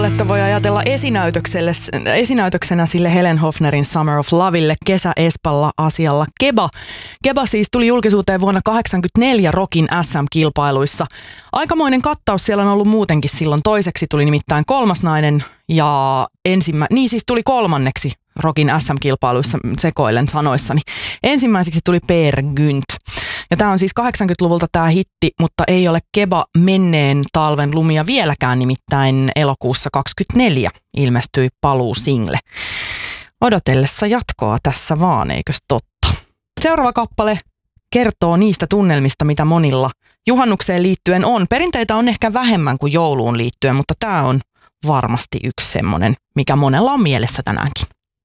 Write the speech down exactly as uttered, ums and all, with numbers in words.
Että voi ajatella esinäytökselle, esinäytöksenä sille Helen Hofnerin Summer of Lovelle kesä-espalla asialla Keba. Keba siis tuli julkisuuteen vuonna tuhatyhdeksänsataakahdeksankymmentäneljä Rockin S M-kilpailuissa. Aikamoinen kattaus siellä on ollut muutenkin silloin. Toiseksi tuli nimittäin kolmas nainen ja ensimmä, niin siis tuli kolmanneksi Rockin S M-kilpailuissa, sekoilen sanoissani. Ensimmäiseksi tuli Peer Gynt. Ja tämä on siis kahdeksankymmentäluvulta tämä hitti, mutta ei ole Keba menneen talven lumia vieläkään, nimittäin elokuussa kaksikymmentäneljä ilmestyi paluusingle. Odotellessa jatkoa tässä vaan, eikös totta? Seuraava kappale kertoo niistä tunnelmista, mitä monilla juhannukseen liittyen on. Perinteitä on ehkä vähemmän kuin jouluun liittyen, mutta tämä on varmasti yksi semmoinen, mikä monella on mielessä tänäänkin.